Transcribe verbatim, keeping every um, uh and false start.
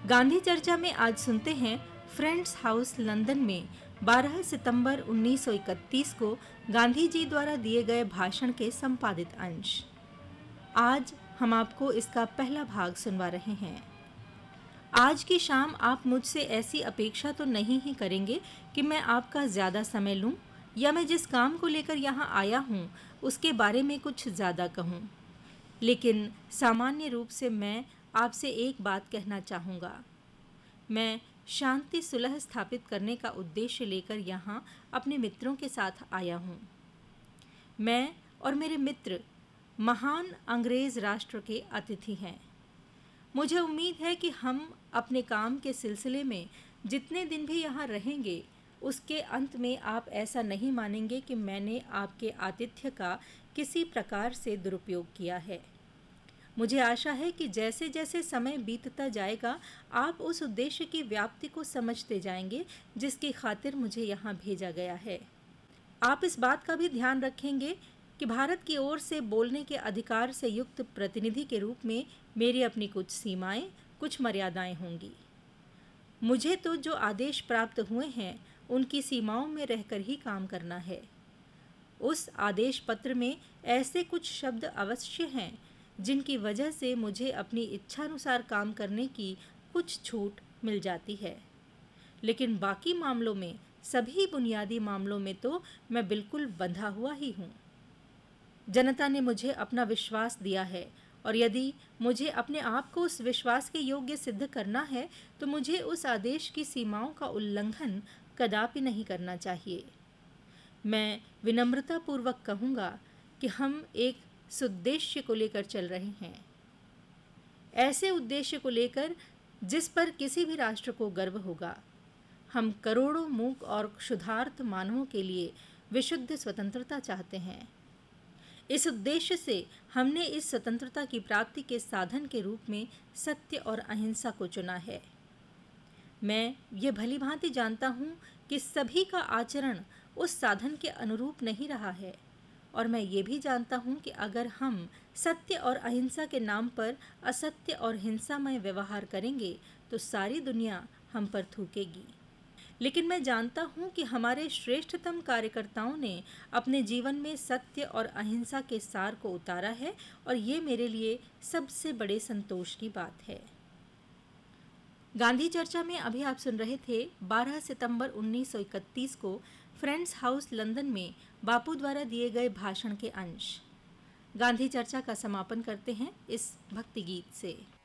गांधी चर्चा में आज सुनते हैं फ्रेंड्स हाउस लंदन में बारह सितंबर उन्नीस सौ इकतीस को गांधी जी द्वारा दिए गए भाषण के संपादित अंश। आज हम आपको इसका पहला भाग सुनवा रहे हैं। आज की शाम आप मुझसे ऐसी अपेक्षा तो नहीं ही करेंगे कि मैं आपका ज़्यादा समय लूं या मैं जिस काम को लेकर यहाँ आया हूँ उसके बारे में कुछ ज़्यादा कहूँ, लेकिन सामान्य रूप से मैं आपसे एक बात कहना चाहूँगा। मैं शांति सुलह स्थापित करने का उद्देश्य लेकर यहाँ अपने मित्रों के साथ आया हूँ। मैं और मेरे मित्र महान अंग्रेज़ राष्ट्र के अतिथि हैं। मुझे उम्मीद है कि हम अपने काम के सिलसिले में जितने दिन भी यहाँ रहेंगे उसके अंत में आप ऐसा नहीं मानेंगे कि मैंने आपके आतिथ्य का किसी प्रकार से दुरुपयोग किया है। मुझे आशा है कि जैसे जैसे समय बीतता जाएगा आप उस उद्देश्य की व्याप्ति को समझते जाएंगे जिसकी खातिर मुझे यहाँ भेजा गया है। आप इस बात का भी ध्यान रखेंगे कि भारत की ओर से बोलने के अधिकार से युक्त प्रतिनिधि के रूप में मेरी अपनी कुछ सीमाएं, कुछ मर्यादाएं होंगी। मुझे तो जो आदेश प्राप्त हुए हैं उनकी सीमाओं में रहकर ही काम करना है। उस आदेश पत्र में ऐसे कुछ शब्द अवश्य हैं जिनकी वजह से मुझे अपनी इच्छानुसार काम करने की कुछ छूट मिल जाती है, लेकिन बाकी मामलों में, सभी बुनियादी मामलों में तो मैं बिल्कुल बंधा हुआ ही हूँ। जनता ने मुझे अपना विश्वास दिया है और यदि मुझे अपने आप को उस विश्वास के योग्य सिद्ध करना है तो मुझे उस आदेश की सीमाओं का उल्लंघन कदापि नहीं करना चाहिए। मैं विनम्रतापूर्वक कहूँगा कि हम एक सुद्देश्य को लेकर चल रहे हैं, ऐसे उद्देश्य को लेकर जिस पर किसी भी राष्ट्र को गर्व होगा। हम करोड़ों मूक और क्षुधार्त मानवों के लिए विशुद्ध स्वतंत्रता चाहते हैं। इस उद्देश्य से हमने इस स्वतंत्रता की प्राप्ति के साधन के रूप में सत्य और अहिंसा को चुना है। मैं ये भली भांति जानता हूँ कि सभी का आचरण उस साधन के अनुरूप नहीं रहा है, और मैं ये भी जानता हूँ कि अगर हम सत्य और अहिंसा के नाम पर असत्य और हिंसामय व्यवहार करेंगे तो सारी दुनिया हम पर थूकेगी। लेकिन मैं जानता हूँ कि हमारे श्रेष्ठतम कार्यकर्ताओं ने अपने जीवन में सत्य और अहिंसा के सार को उतारा है, और ये मेरे लिए सबसे बड़े संतोष की बात है। गांधी चर्चा में अभी आप सुन रहे थे बारह सितंबर उन्नीस सौ इकतीस को फ्रेंड्स हाउस लंदन में बापू द्वारा दिए गए भाषण के अंश। गांधी चर्चा का समापन करते हैं इस भक्ति गीत से।